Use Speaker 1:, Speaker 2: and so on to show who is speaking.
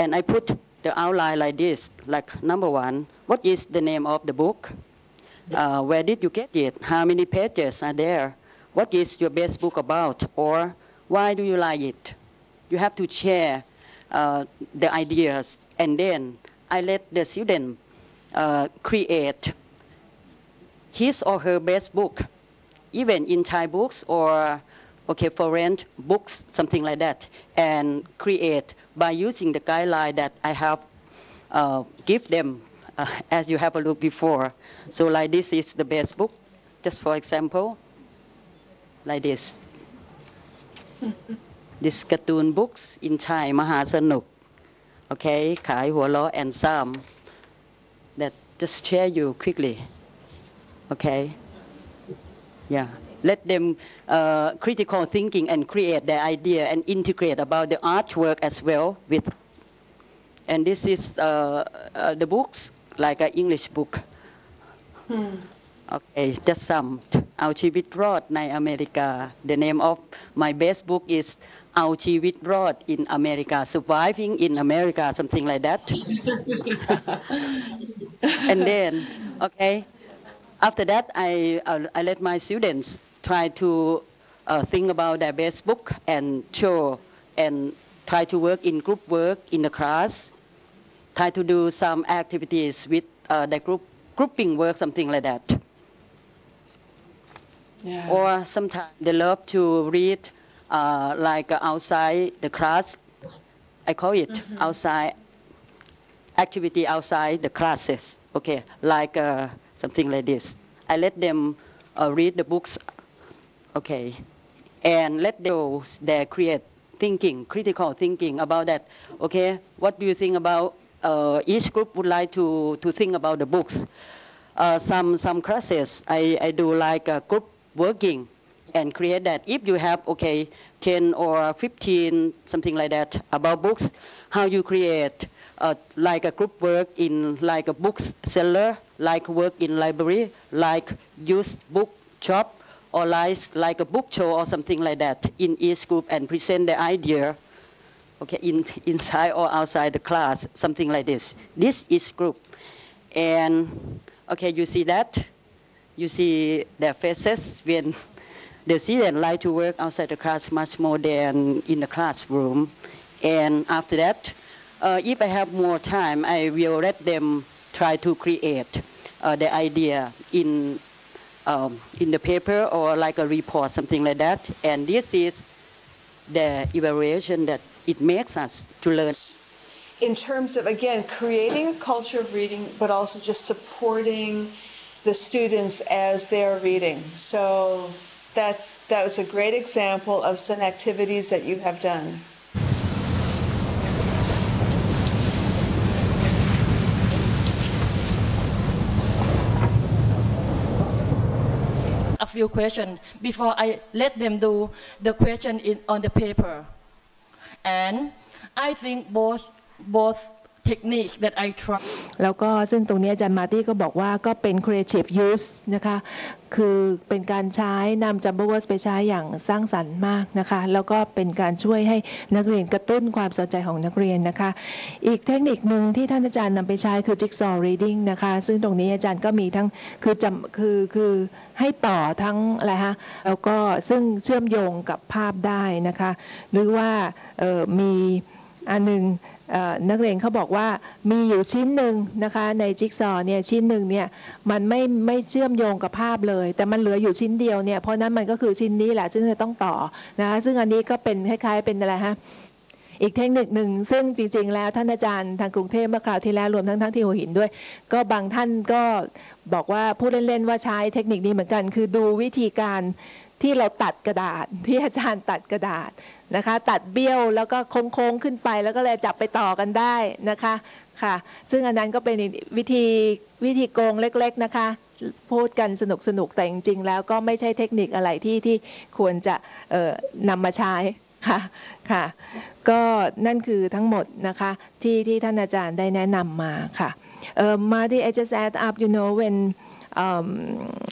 Speaker 1: and I put the outline like this, like number one, what is the name of the book? Where did you get it? How many pages are there? What is your best book about? Or why do you like it? You have to share the ideas, and then I let the student create his or her best book, even in Thai books or foreign books, something like that, and create by using the guideline that I have give them as you have a look before. So like this is the best book, just for example, like this. This cartoon books in Thai, มหาสนุก okay, ขายหัวเราะ and some that just share you quickly, okay, yeah, let them critical thinking and create their idea and integrate about the artwork as well with, and this is the books like an English book, okay, just some เอาชีวิตรอดในอเมริกา the name of my best book is เอาชีวิตรอด in America, surviving in America, something like that. And then okay, after that I let my students try to think about their best book and show and try to work in group work in the class, try to do some activities with the grouping work, something like that. Yeah. Or sometimes they love to read like outside the class. I call it outside activity outside the classes. Okay, like something like this. I let them read the books. Okay, and let those their critical thinking about that. Okay, what do you think about? Each group would like to think about the books. Some classes I do like a group working and create that. If you have 10 or 15 something like that about books, how you create like a group work in like a bookseller, like work in library, like used book shop, or like a book show or something like that in each group and present the idea, okay, inside or outside the class, something like this. This is group. And okay, you see that? You see their faces when the students like to work outside the class much more than in the classroom. And after that, if I have more time, I will let them try to create the idea in the paper or like a report, something like that. And this is the evaluation that it makes us to learn.
Speaker 2: In terms of, again, creating a culture of reading, but also just supporting the students as they're reading. So that was a great example of some activities that you have done.
Speaker 3: A few questions before I let them do the question on the paper, and I think both techniques that I try.
Speaker 4: แล้วก็ซึ่งตรงนี้อาจารย์มาร์ตี้ก็บอกว่าก็เป็น creative use นะคะคือเป็นการใช้นำ Jumbo Words ไปใช้อย่างสร้างสรรค์มากนะคะแล้วก็เป็นการช่วยให้นักเรียนกระตุ้นความสนใจของนักเรียนนะคะอีกเทคนิคหนึ่งที่ท่านอาจารย์นำไปใช้คือ Jigsaw Reading นะคะซึ่งตรงนี้อาจารย์ก็มีทั้งคือให้ต่อทั้งอะไรฮะแล้วก็ซึ่งเชื่อมโยงกับภาพได้นะคะหรือว่ามีอันนึงนักเรียนเขาบอกว่ามีอยู่ชิ้นหนึ่งนะคะในจิ๊กซอว์เนี่ยชิ้นหนึ่งเนี่ยมันไม่เชื่อมโยงกับภาพเลยแต่มันเหลืออยู่ชิ้นเดียวเนี่ยเพราะนั้นมันก็คือชิ้นนี้แหละซึ่งจะต้องต่อนะคะซึ่งอันนี้ก็เป็นคล้ายๆเป็นอะไรฮะอีกเทคนิคหนึ่งซึ่งจริงๆแล้วท่านอาจารย์ทางกรุงเทพเมื่อคราวที่แล้วรวมทั้งที่หัวหินด้วยก็บางท่านก็บอกว่าพูดเล่นๆว่าใช้เทคนิคนี้เหมือนกันคือดูวิธีการที่เราตัดกระดาษที่อาจารย์ตัดกระดาษนะคะตัดเบี้ยวแล้วก็โค้งๆขึ้นไปแล้วก็เลยจับไปต่อกันได้นะคะค่ะซึ่งอันนั้นก็เป็นวิธีโกงเล็กๆนะคะพูดกันสนุกแต่จริงๆแล้วก็ไม่ใช่เทคนิคอะไรที่ควรจะนำมาใช้ค่ะก็นั่นคือทั้งหมดนะคะที่ท่านอาจารย์ได้แนะนำมาค่ะMarty, I just add up, when